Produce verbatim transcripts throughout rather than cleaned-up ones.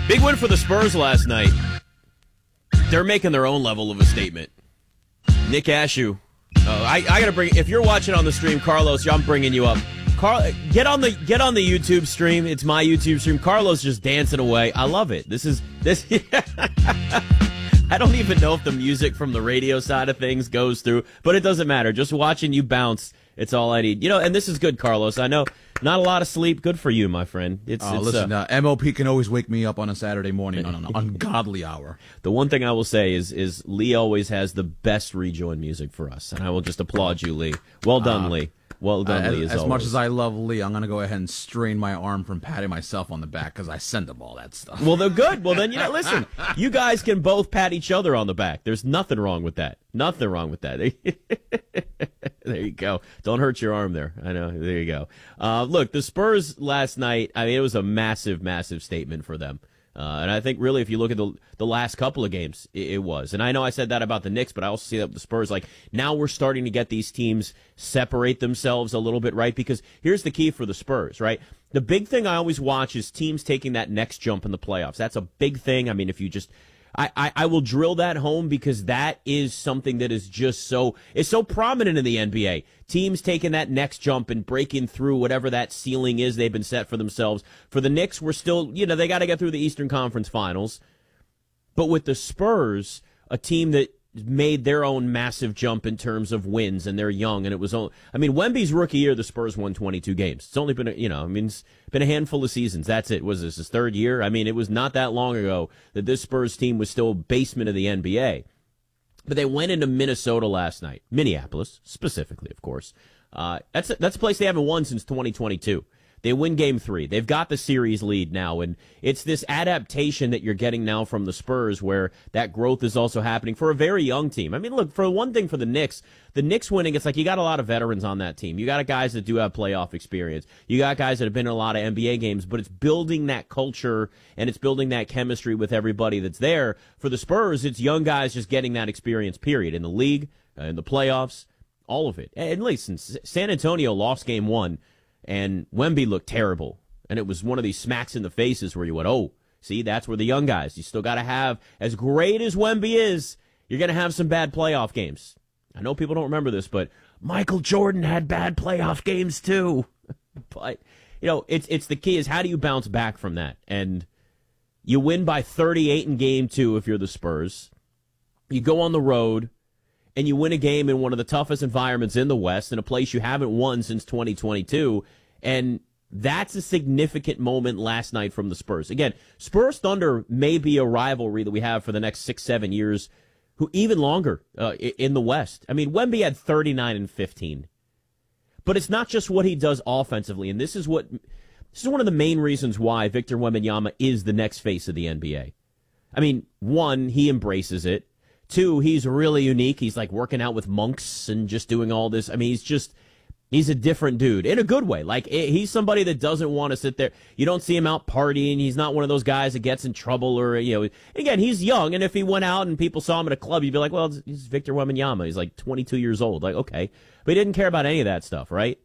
Big win for the Spurs last night. They're making their own level of a statement. Nick Ashew. Uh, I, I gotta bring. If you're watching on the stream, Carlos, I'm bringing you up. Carl, get on the get on the YouTube stream. It's my YouTube stream. Carlos just dancing away. I love it. This is this. I don't even know if the music from the radio side of things goes through, but it doesn't matter. Just watching you bounce, it's all I need. You know, and this is good, Carlos. I know not a lot of sleep. Good for you, my friend. It's, oh, it's listen, uh, uh, M O P can always wake me up on a Saturday morning on an ungodly hour. The one thing I will say is is Lee always has the best rejoin music for us, and I will just applaud you, Lee. Well done, uh, Lee. Well done, uh, Lee, as, as, as much always. as I love Lee, I'm going to go ahead and strain my arm from patting myself on the back because I send him all that stuff. Well, they're good. Well, then, you know, listen, you guys can both pat each other on the back. There's nothing wrong with that. Nothing wrong with that. There you go. Don't hurt your arm there. I know. There you go. Uh, look, the Spurs last night, I mean, it was a massive, massive statement for them. Uh, and I think really if you look at the the last couple of games, it, it was. And I know I said that about the Knicks, but I also see that with the Spurs. Like, now we're starting to get these teams separate themselves a little bit, right? Because here's the key for the Spurs, right? The big thing I always watch is teams taking that next jump in the playoffs. That's a big thing. I mean, if you just... I, I, I will drill that home because that is something that is just so is so prominent in the N B A. Teams taking that next jump and breaking through whatever that ceiling is they've been set for themselves. For the Knicks, we're still, you know, they got to get through the Eastern Conference Finals. But with the Spurs, a team that made their own massive jump in terms of wins, and they're young, and it was only, I mean, Wemby's rookie year, the Spurs won twenty-two games. It's only been, a, you know, I mean, it's been a handful of seasons. That's it. Was this his third year? I mean, it was not that long ago that this Spurs team was still basement of the N B A. But they went into Minnesota last night, Minneapolis specifically, of course. Uh, that's a, that's a place they haven't won since twenty twenty-two. They win game three. They've got the series lead now, and it's this adaptation that you're getting now from the Spurs where that growth is also happening for a very young team. I mean, look, for one thing for the Knicks, the Knicks winning, it's like you got a lot of veterans on that team. You got guys that do have playoff experience. You got guys that have been in a lot of N B A games, but it's building that culture and it's building that chemistry with everybody that's there. For the Spurs, it's young guys just getting that experience, period, in the league, uh, in the playoffs, all of it. And listen, San Antonio lost game one. And Wemby looked terrible. And it was one of these smacks in the faces where you went, oh, see, that's where the young guys, you still got to have, as great as Wemby is, you're going to have some bad playoff games. I know people don't remember this, but Michael Jordan had bad playoff games too. But, you know, it's it's the key is how do you bounce back from that? And you win by thirty-eight in game two if you're the Spurs. You go on the road. And you win a game in one of the toughest environments in the West, in a place you haven't won since twenty twenty-two. And that's a significant moment last night from the Spurs. Again, Spurs Thunder may be a rivalry that we have for the next six, seven years, who even longer uh, in the West. I mean, Wemby had thirty-nine and fifteen. But it's not just what he does offensively. And this is what this is one of the main reasons why Victor Wembanyama is the next face of the N B A. I mean, one, he embraces it. Two, he's really unique. He's like working out with monks and just doing all this. I mean, he's just, he's a different dude in a good way. Like, he's somebody that doesn't want to sit there. You don't see him out partying. He's not one of those guys that gets in trouble or, you know, again, he's young. And if he went out and people saw him at a club, you'd be like, well, he's Victor Wembanyama. He's like twenty-two years old. Like, okay. But he didn't care about any of that stuff, right?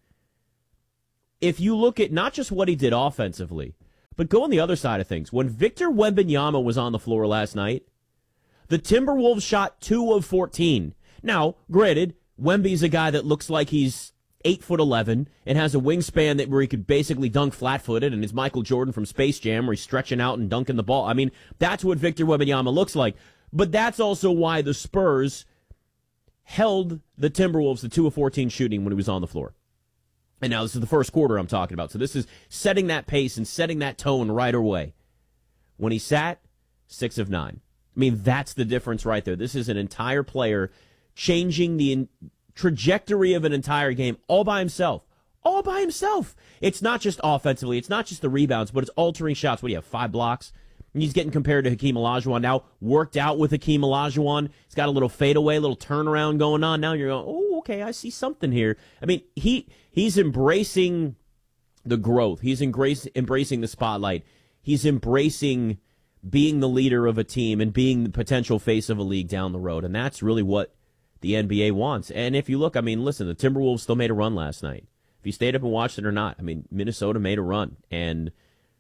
If you look at not just what he did offensively, but go on the other side of things. When Victor Wembanyama was on the floor last night, the Timberwolves shot two of fourteen. Now, granted, Wemby's a guy that looks like he's eight foot eleven and has a wingspan that where he could basically dunk flat-footed, and it's Michael Jordan from Space Jam where he's stretching out and dunking the ball. I mean, that's what Victor Wembanyama looks like. But that's also why the Spurs held the Timberwolves to two of fourteen shooting when he was on the floor. And now this is the first quarter I'm talking about. So this is setting that pace and setting that tone right away. When he sat, six of nine. I mean, that's the difference right there. This is an entire player changing the in- trajectory of an entire game all by himself. All by himself. It's not just offensively. It's not just the rebounds, but it's altering shots. What do you have, five blocks? And he's getting compared to Hakeem Olajuwon now, worked out with Hakeem Olajuwon. He's got a little fadeaway, a little turnaround going on. Now you're going, oh, okay, I see something here. I mean, he he's embracing the growth. He's embrace, embracing the spotlight. He's embracing being the leader of a team and being the potential face of a league down the road. And that's really what the N B A wants. And if you look, I mean, listen, the Timberwolves still made a run last night. If you stayed up and watched it or not, I mean, Minnesota made a run. And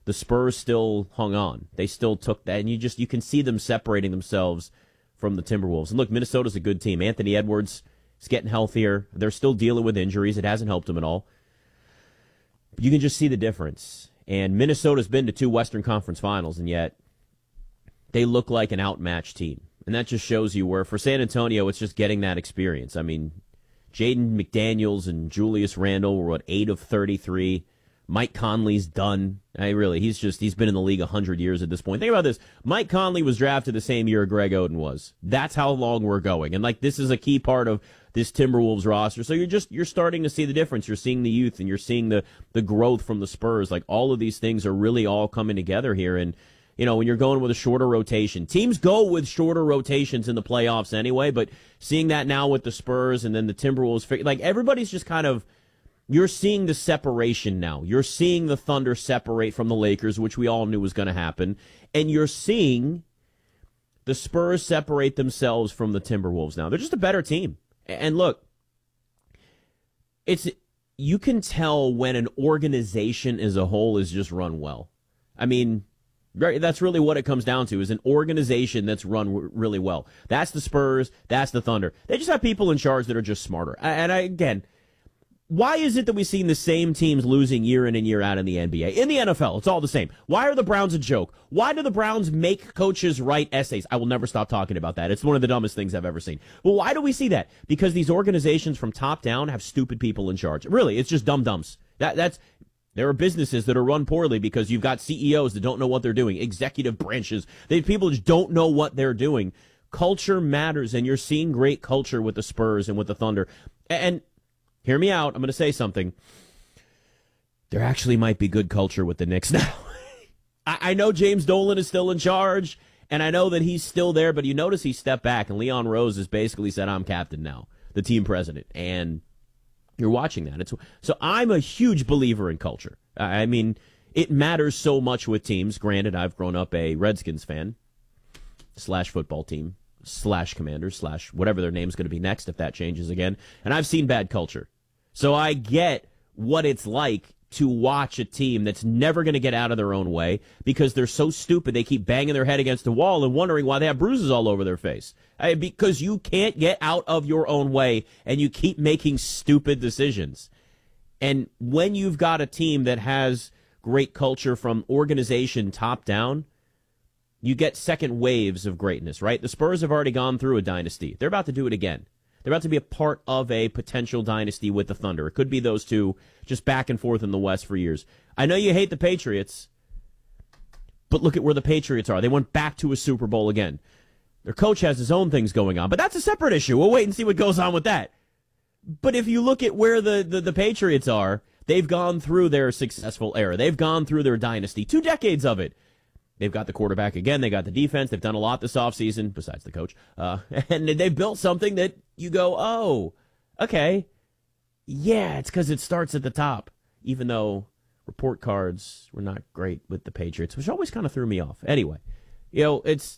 the Spurs still hung on. They still took that, and you just you can see them separating themselves from the Timberwolves. And look, Minnesota's a good team. Anthony Edwards is getting healthier. They're still dealing with injuries. It hasn't helped them at all. You can just see the difference. And Minnesota's been to two Western Conference Finals, and yet they look like an outmatched team. And that just shows you where, for San Antonio, it's just getting that experience. I mean, Jaden McDaniels and Julius Randle were, what, eight of thirty-three. Mike Conley's done. I really, he's just, he's been in the league one hundred years at this point. Think about this. Mike Conley was drafted the same year Greg Oden was. That's how long we're going. And, like, this is a key part of this Timberwolves roster. So you're just, you're starting to see the difference. You're seeing the youth, and you're seeing the, the growth from the Spurs. Like, all of these things are really all coming together here. And, you know, when you're going with a shorter rotation, teams go with shorter rotations in the playoffs anyway, but seeing that now with the Spurs and then the Timberwolves, like, everybody's just kind of, you're seeing the separation now. You're seeing the Thunder separate from the Lakers, which we all knew was going to happen. And you're seeing the Spurs separate themselves from the Timberwolves now. They're just a better team. And look, it's you can tell when an organization as a whole is just run well. I mean, that's really what it comes down to, is an organization that's run really well. That's the Spurs. That's the Thunder. They just have people in charge that are just smarter. And I, again, why is it that we've seen the same teams losing year in and year out in the N B A? In the N F L, it's all the same. Why are the Browns a joke? Why do the Browns make coaches write essays? I will never stop talking about that. It's one of the dumbest things I've ever seen. Well, why do we see that? Because these organizations from top down have stupid people in charge. Really, it's just dumb-dumbs. That, that's... There are businesses that are run poorly because you've got C E Os that don't know what they're doing, executive branches. They people just don't know what they're doing. Culture matters, and you're seeing great culture with the Spurs and with the Thunder. And hear me out. I'm going to say something. There actually might be good culture with the Knicks now. I, I know James Dolan is still in charge, and I know that he's still there, but you notice he stepped back, and Leon Rose has basically said, I'm captain now, the team president. And you're watching that. It's, so I'm a huge believer in culture. I mean, it matters so much with teams. Granted, I've grown up a Redskins fan, slash football team, slash Commanders, slash whatever their name's going to be next if that changes again. And I've seen bad culture. So I get what it's like to watch a team that's never going to get out of their own way because they're so stupid they keep banging their head against the wall and wondering why they have bruises all over their face. I, because you can't get out of your own way and you keep making stupid decisions. And when you've got a team that has great culture from organization top down, you get second waves of greatness, right? The Spurs have already gone through a dynasty. They're about to do it again. They're about to be a part of a potential dynasty with the Thunder. It could be those two just back and forth in the West for years. I know you hate the Patriots, but look at where the Patriots are. They went back to a Super Bowl again. Their coach has his own things going on, but that's a separate issue. We'll wait and see what goes on with that. But if you look at where the, the, the Patriots are, they've gone through their successful era. They've gone through their dynasty, two decades of it. They've got the quarterback again. They got the defense. They've done a lot this offseason, besides the coach. Uh, and they've built something that you go, oh, okay. Yeah, it's because it starts at the top, even though report cards were not great with the Patriots, which always kind of threw me off. Anyway, you know, it's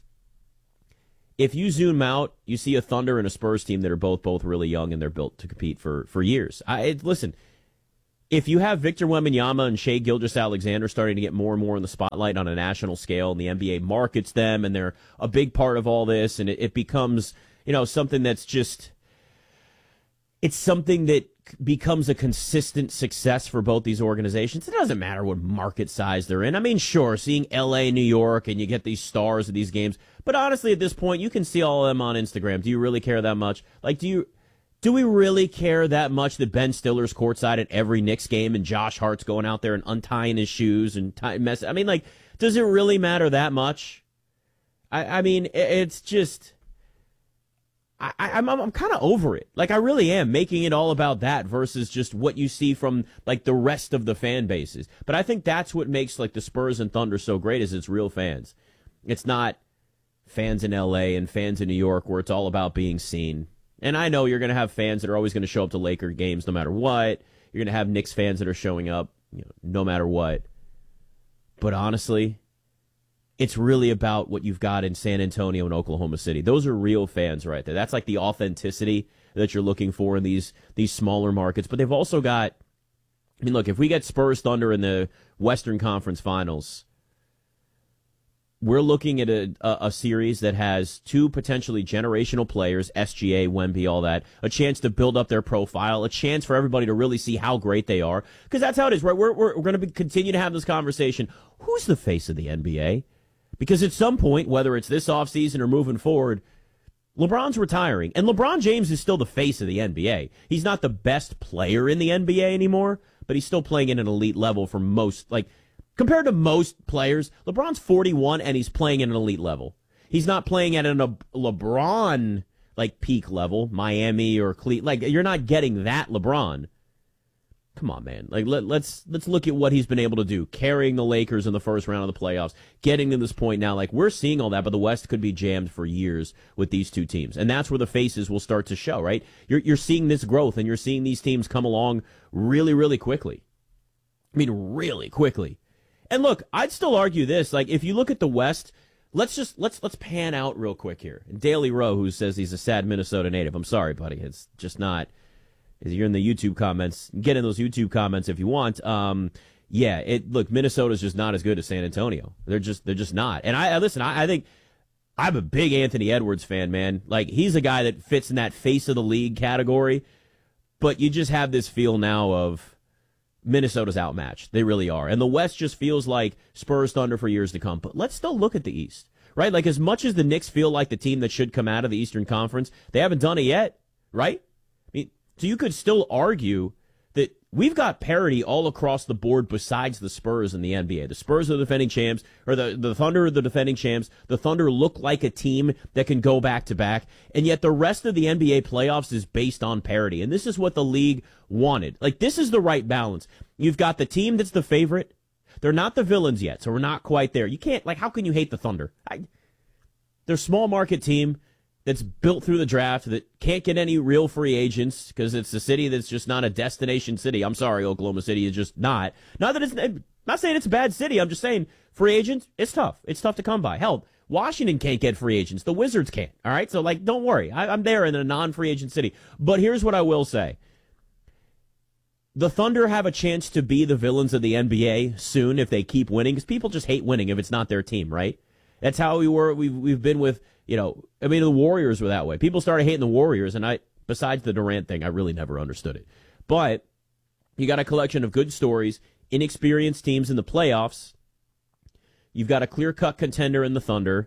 if you zoom out, you see a Thunder and a Spurs team that are both both really young, and they're built to compete for, for years. I it, Listen, if you have Victor Wembanyama and Shai Gilgeous-Alexander starting to get more and more in the spotlight on a national scale, and the N B A markets them, and they're a big part of all this, and it, it becomes, you know, something that's just, it's something that becomes a consistent success for both these organizations. It doesn't matter what market size they're in. I mean, sure, seeing L A, New York, and you get these stars of these games, but honestly, at this point, you can see all of them on Instagram. Do you really care that much? Like, do you... Do we really care that much that Ben Stiller's courtside at every Knicks game and Josh Hart's going out there and untying his shoes and tie, mess? I mean, like, does it really matter that much? I, I mean, it's just, I, I'm, I'm kind of over it. Like, I really am, making it all about that versus just what you see from, like, the rest of the fan bases. But I think that's what makes, like, the Spurs and Thunder so great is it's real fans. It's not fans in L A and fans in New York where it's all about being seen. And I know you're going to have fans that are always going to show up to Laker games no matter what. You're going to have Knicks fans that are showing up, you know, no matter what. But honestly, it's really about what you've got in San Antonio and Oklahoma City. Those are real fans right there. That's like the authenticity that you're looking for in these these smaller markets. But they've also got I mean, look, if we get Spurs Thunder in the Western Conference Finals, we're looking at a, a, a series that has two potentially generational players, S G A, Wemby, all that, a chance to build up their profile, a chance for everybody to really see how great they are. Because that's how it is, right? We're, we're, we're going to continue to have this conversation. Who's the face of the N B A? Because at some point, whether it's this offseason or moving forward, LeBron's retiring. And LeBron James is still the face of the N B A. He's not the best player in the N B A anymore, but he's still playing at an elite level for most, like, compared to most players. LeBron's forty-one and he's playing at an elite level. He's not playing at an a LeBron, like, peak level, Miami or Cleveland. Like, you're not getting that LeBron. Come on, man. Like, let, let's let's look at what he's been able to do, carrying the Lakers in the first round of the playoffs, getting to this point now. Like, we're seeing all that, but the West could be jammed for years with these two teams. And that's where the faces will start to show, right? You're you're seeing this growth, and you're seeing these teams come along really, really quickly. I mean, really quickly. And look, I'd still argue this. Like, if you look at the West, let's just let's let's pan out real quick here. And Daily Rowe, who says he's a sad Minnesota native. I'm sorry, buddy. It's just not. You're in the YouTube comments. Get in those YouTube comments if you want. Um, yeah, it look, Minnesota's just not as good as San Antonio. They're just they're just not. And I, I listen. I, I think I'm a big Anthony Edwards fan, man. Like, he's a guy that fits in that face of the league category. But you just have this feel now of Minnesota's outmatched. They really are. And the West just feels like Spurs Thunder for years to come. But let's still look at the East, right? Like, as much as the Knicks feel like the team that should come out of the Eastern Conference, they haven't done it yet, right? So you could still argue that we've got parity all across the board besides the Spurs in the N B A. The Spurs are the defending champs, or the, the Thunder are the defending champs. The Thunder look like a team that can go back to back, and yet the rest of the N B A playoffs is based on parity. And this is what the league wanted. Like, this is the right balance. You've got the team that's the favorite. They're not the villains yet, so we're not quite there. You can't, like, how can you hate the Thunder? I, they're a small market team that's built through the draft, that can't get any real free agents because it's a city that's just not a destination city. I'm sorry, Oklahoma City is just not. Not that it's I'm not saying it's a bad city. I'm just saying free agents, it's tough. It's tough to come by. Hell, Washington can't get free agents. The Wizards can't. All right, so, like, don't worry. I, I'm there in a non-free agent city. But here's what I will say. The Thunder have a chance to be the villains of the N B A soon if they keep winning, because people just hate winning if it's not their team, right? That's how we were. We've we've been with, you know, I mean, the Warriors were that way. People started hating the Warriors, and I, besides the Durant thing, I really never understood it. But you got a collection of good stories, inexperienced teams in the playoffs. You've got a clear-cut contender in the Thunder,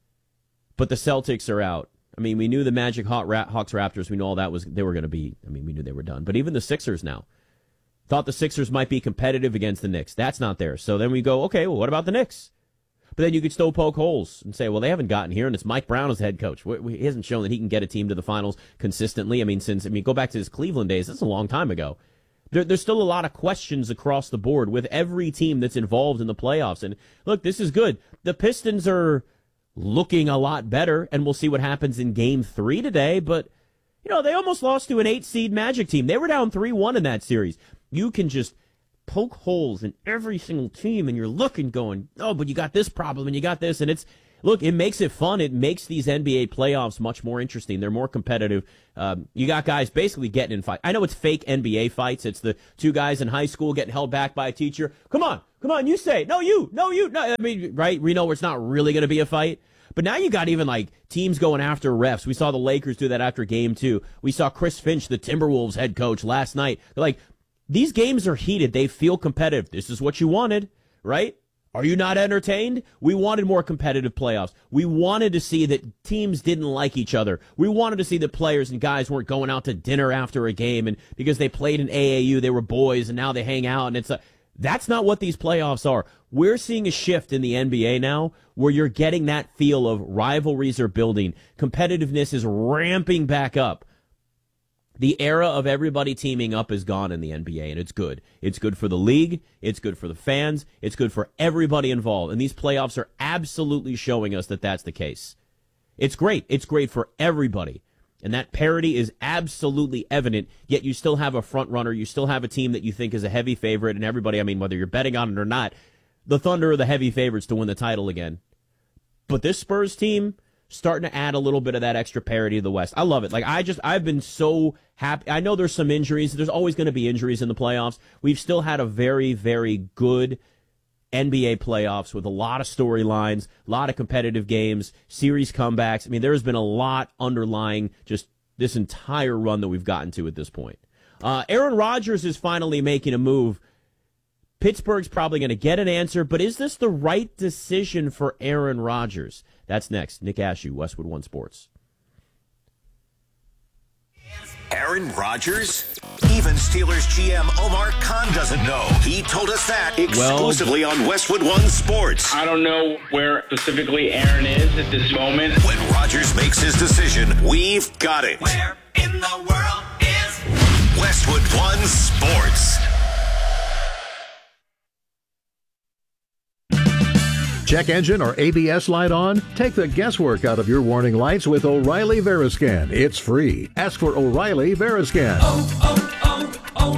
but the Celtics are out. I mean, we knew the Magic Hawk, Hawks Raptors. We knew all that was they were going to be. I mean, we knew they were done. But even the Sixers now. Thought the Sixers might be competitive against the Knicks. That's not there. So then we go, okay, well, what about the Knicks? But then you could still poke holes and say, well, they haven't gotten here, and it's Mike Brown as head coach. He hasn't shown that he can get a team to the finals consistently. I mean, since, I mean, go back to his Cleveland days. That's a long time ago. There, there's still a lot of questions across the board with every team that's involved in the playoffs. And look, this is good. The Pistons are looking a lot better, and we'll see what happens in game three today. But, you know, they almost lost to an eight-seed Magic team. They were down three one in that series. You can just poke holes in every single team, and you're looking going, oh, but you got this problem and you got this. And it's, look, it makes it fun. It makes these N B A playoffs much more interesting. They're more competitive. Um, you got guys basically getting in fights. I know it's fake N B A fights. It's the two guys in high school getting held back by a teacher. Come on, come on, you say, no, you, no, you, no. I mean, right? We know it's not really going to be a fight. But now you got even, like, teams going after refs. We saw the Lakers do that after game two. We saw Chris Finch, the Timberwolves head coach, last night. They're like, these games are heated. They feel competitive. This is what you wanted, right? Are you not entertained? We wanted more competitive playoffs. We wanted to see that teams didn't like each other. We wanted to see that players and guys weren't going out to dinner after a game, and because they played in A A U, they were boys, and now they hang out. And it's a, that's not what these playoffs are. We're seeing a shift in the N B A now where you're getting that feel of rivalries are building. Competitiveness is ramping back up. The era of everybody teaming up is gone in the N B A, and it's good. It's good for the league. It's good for the fans. It's good for everybody involved. And these playoffs are absolutely showing us that that's the case. It's great. It's great for everybody. And that parity is absolutely evident, yet you still have a front runner. You still have a team that you think is a heavy favorite, and everybody, I mean, whether you're betting on it or not, the Thunder are the heavy favorites to win the title again. But this Spurs team starting to add a little bit of that extra parity to the West. I love it. Like, I just, I've been so happy. I know there's some injuries. There's always going to be injuries in the playoffs. We've still had a very, very good N B A playoffs with a lot of storylines, a lot of competitive games, series comebacks. I mean, there's been a lot underlying just this entire run that we've gotten to at this point. Uh, Aaron Rodgers is finally making a move. Pittsburgh's probably going to get an answer, but is this the right decision for Aaron Rodgers? That's next. Nick Ashew, Westwood One Sports. Aaron Rodgers? Even Steelers G M Omar Khan doesn't know. He told us that exclusively well, on Westwood One Sports. I don't know where specifically Aaron is at this moment. When Rodgers makes his decision, we've got it. Where in the world is Westwood One Sports? Check engine or A B S light on? Take the guesswork out of your warning lights with O'Reilly Veriscan. It's free. Ask for O'Reilly Veriscan. Oh,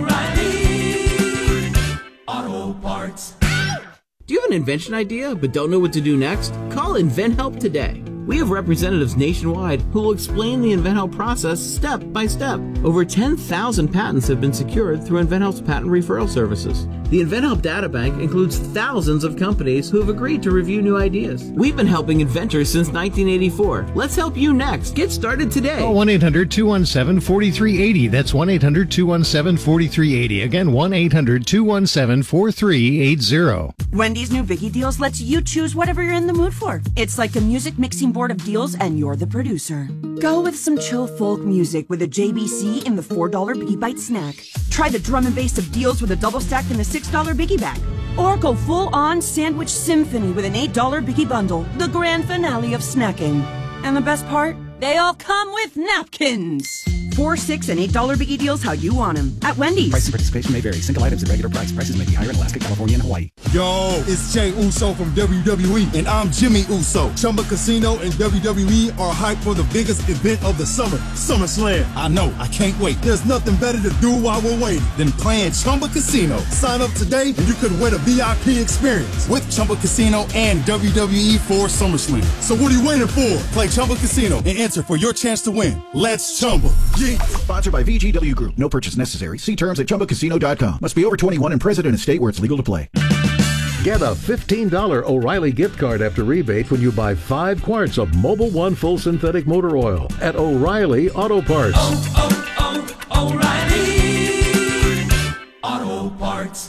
oh, oh, O'Reilly Auto Parts. Do you have an invention idea but don't know what to do next? Call InventHelp today. We have representatives nationwide who will explain the InventHelp process step by step. Over ten thousand patents have been secured through InventHelp's patent referral services. The InventHelp data bank includes thousands of companies who have agreed to review new ideas. We've been helping inventors since nineteen eighty-four. Let's help you next. Get started today. Call one eight hundred two one seven four three eight zero. That's one eight hundred two one seven four three eight zero. Again, one eight hundred two one seven four three eight zero. Wendy's new Biggie Deals lets you choose whatever you're in the mood for. It's like a music mixing board of deals and you're the producer. Go with some chill folk music with a J B C in the four dollar Biggie Bite snack. Try the drum and bass of deals with a double stack in the six dollar Biggie Bag. Or go full-on sandwich symphony with an eight dollar Biggie Bundle, the grand finale of snacking. And the best part? They all come with napkins. Four, six, and eight dollar Biggie Deals how you want them at Wendy's. Price and participation may vary. Single items at regular price. Prices may be higher in Alaska, California, and Hawaii. Yo, it's Jay Uso from W W E, and I'm Jimmy Uso. Chumba Casino and W W E are hyped for the biggest event of the summer, SummerSlam. I know, I can't wait. There's nothing better to do while we're waiting than playing Chumba Casino. Sign up today, and you could win a V I P experience with Chumba Casino and W W E for SummerSlam. So what are you waiting for? Play Chumba Casino and enter for your chance to win. Let's Chumba. Yeah. Sponsored by V G W Group. No purchase necessary. See terms at chumba casino dot com. Must be over twenty-one and present in a state where it's legal to play. Get a fifteen dollars O'Reilly gift card after rebate when you buy five quarts of Mobil One Full Synthetic Motor Oil at O'Reilly Auto Parts. Oh, oh, oh, O'Reilly Auto Parts.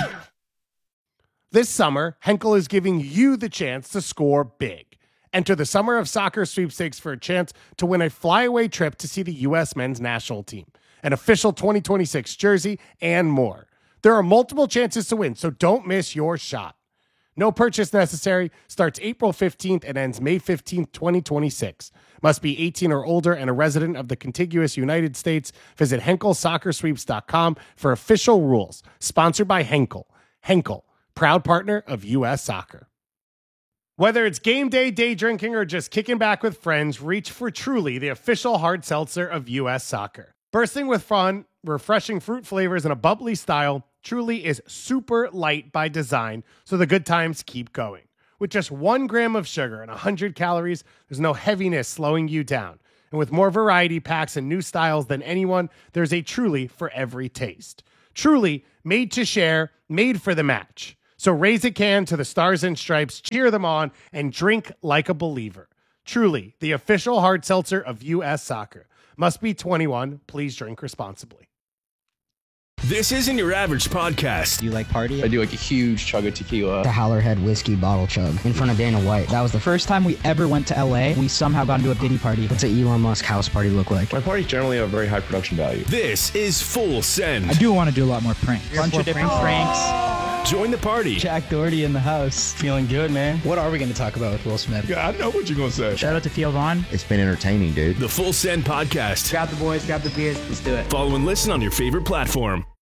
This summer, Henkel is giving you the chance to score big. Enter the Summer of Soccer sweepstakes for a chance to win a flyaway trip to see the U S men's national team, an official twenty twenty-six jersey, and more. There are multiple chances to win, so don't miss your shot. No purchase necessary. Starts April fifteenth and ends May fifteenth, twenty twenty-six. Must be eighteen or older and a resident of the contiguous United States. Visit Henkel Soccer Sweeps dot com for official rules. Sponsored by Henkel. Henkel, proud partner of U S Soccer. Whether it's game day, day drinking, or just kicking back with friends, reach for Truly, the official hard seltzer of U S Soccer. Bursting with fun, refreshing fruit flavors, and a bubbly style, Truly is super light by design, so the good times keep going. With just one gram of sugar and one hundred calories, there's no heaviness slowing you down. And with more variety packs and new styles than anyone, there's a Truly for every taste. Truly, made to share, made for the match. So raise a can to the Stars and Stripes, cheer them on, and drink like a believer. Truly, the official hard seltzer of U S Soccer. Must be twenty-one. Please drink responsibly. This isn't your average podcast. Do you like party? I do like a huge chug of tequila. The Howlerhead whiskey bottle chug in front of Dana White. That was the first time we ever went to L A. We somehow got into a Diddy party. What's an Elon Musk house party look like? My parties generally have very high production value. This is Full Send. I do want to do a lot more pranks. A bunch of different pranks. Join the party. Jack Doherty in the house. Feeling good, man. What are we going to talk about with Will Smith? Yeah, I know what you're going to say. Shout out to Theo Vaughn. It's been entertaining, dude. The Full Send Podcast. Grab the boys, grab the beers. Let's do it. Follow and listen on your favorite platform.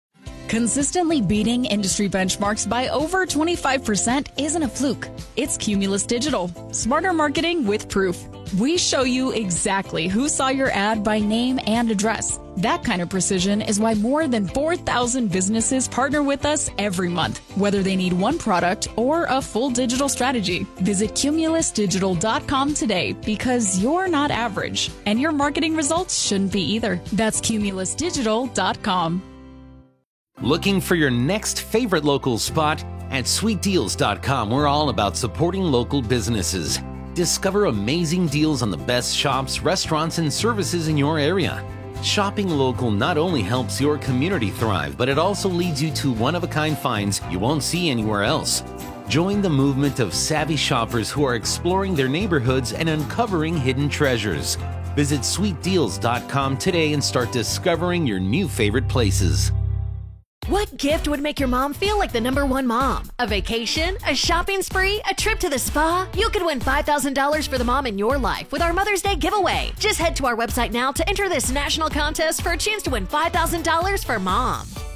Consistently beating industry benchmarks by over twenty-five percent isn't a fluke. It's Cumulus Digital. Smarter marketing with proof. We show you exactly who saw your ad by name and address. That kind of precision is why more than four thousand businesses partner with us every month, whether they need one product or a full digital strategy. Visit cumulus digital dot com today because you're not average, and your marketing results shouldn't be either. That's cumulus digital dot com. Looking for your next favorite local spot? At sweet deals dot com, we're all about supporting local businesses. Discover amazing deals on the best shops, restaurants, and services in your area. Shopping local not only helps your community thrive, but it also leads you to one-of-a-kind finds you won't see anywhere else. Join the movement of savvy shoppers who are exploring their neighborhoods and uncovering hidden treasures. Visit sweet deals dot com today and start discovering your new favorite places. What gift would make your mom feel like the number one mom? A vacation? A shopping spree? A trip to the spa? You could win five thousand dollars for the mom in your life with our Mother's Day giveaway. Just head to our website now to enter this national contest for a chance to win five thousand dollars for mom.